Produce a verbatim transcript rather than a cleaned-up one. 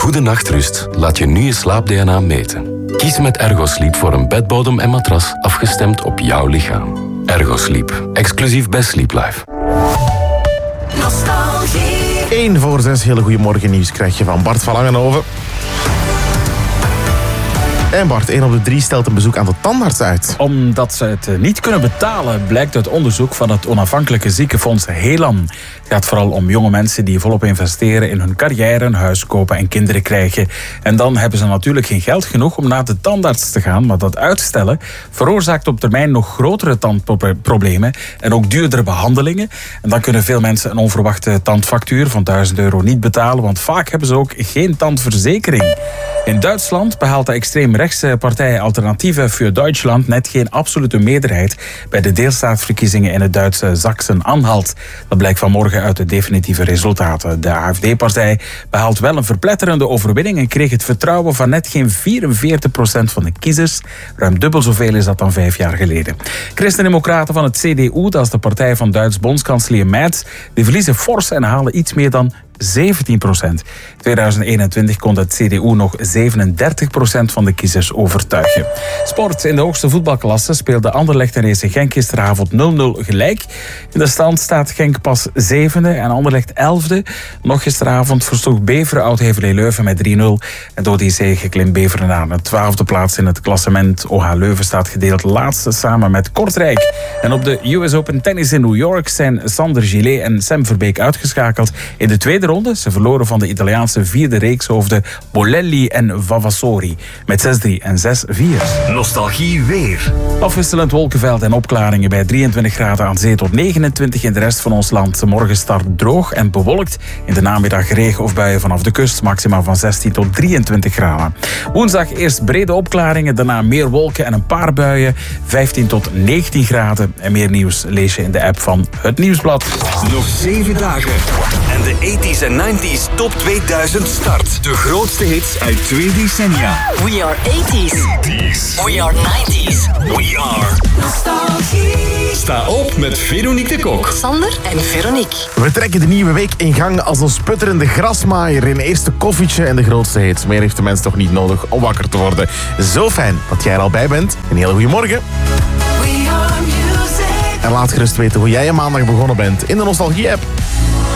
goede nachtrust laat je nu je slaap-D N A meten. Kies met Ergosleep voor een bedbodem en matras afgestemd op jouw lichaam. Ergosleep, exclusief bij Sleep Life. Nostalgie. één voor zes, hele goeiemorgen nieuws krijg je van Bart van Langenhoven. En Bart, één op de drie stelt een bezoek aan de tandarts uit. Omdat ze het niet kunnen betalen, blijkt uit onderzoek van het onafhankelijke ziekenfonds Helan. Het gaat vooral om jonge mensen die volop investeren in hun carrière, een huis kopen en kinderen krijgen. En dan hebben ze natuurlijk geen geld genoeg om naar de tandarts te gaan. Maar dat uitstellen veroorzaakt op termijn nog grotere tandproblemen en ook duurdere behandelingen. En dan kunnen veel mensen een onverwachte tandfactuur van duizend euro niet betalen, want vaak hebben ze ook geen tandverzekering. In Duitsland behaalt de extreemrechtse partij Alternatieve für Deutschland net geen absolute meerderheid bij de deelstaatverkiezingen in het Duitse Sachsen-Anhalt. Dat blijkt vanmorgen uit de definitieve resultaten. De A F D-partij behaalt wel een verpletterende overwinning en kreeg het vertrouwen van net geen vierenveertig procent van de kiezers. Ruim dubbel zoveel is dat dan vijf jaar geleden. Christen-democraten van het C D U, dat is de partij van Duits bondskanselier Merz, die verliezen fors en halen iets meer dan zeventien procent. In tweeduizend eenentwintig kon het C D U nog zevenendertig procent van de kiezers overtuigen. Sport. In de hoogste voetbalklasse speelde Anderlecht en R C Genk gisteravond nul nul gelijk. In de stand staat Genk pas zevende en Anderlecht elfde. Nog gisteravond versloeg Beveren Oud-Heverlee-Leuven met drie nul. En door die zege klimt Beveren naar de twaalfde plaats in het klassement. O H Leuven staat gedeeld laatste samen met Kortrijk. En op de U S Open Tennis in New York zijn Sander Gillet en Sam Verbeek uitgeschakeld in de tweede ronde. Ze verloren van de Italiaanse vierde reekshoofden Bolelli en Vavasori met zes drie en zes vier. Nostalgie weer. Afwisselend wolkenveld en opklaringen bij drieëntwintig graden aan zee tot negenentwintig in de rest van ons land. Morgen start droog en bewolkt. In de namiddag regen of buien vanaf de kust. Maxima van zestien tot drieëntwintig graden. Woensdag eerst brede opklaringen, daarna meer wolken en een paar buien. vijftien tot negentien graden. En meer nieuws lees je in de app van Het Nieuwsblad. Nog zeven dagen. En de tachtiger en negentiger top tweeduizend start. De grootste hits uit twee decennia. We are eighties. We are nineties. We are Nostalgie. Sta op met Veronique de Kok. Sander en Veronique. We trekken de nieuwe week in gang als een sputterende grasmaaier. Een eerste koffietje en de grootste hits. Meer heeft de mens toch niet nodig om wakker te worden. Zo fijn dat jij er al bij bent. Een hele goede morgen. We are music. En laat gerust weten hoe jij je maandag begonnen bent in de Nostalgie-app.